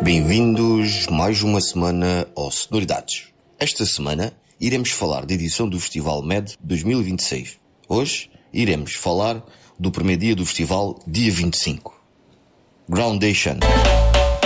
Bem-vindos mais uma semana ao Sonoridades. Esta semana iremos falar da edição do Festival MED 2026. Hoje iremos falar do primeiro dia do festival, dia 25. Groundation.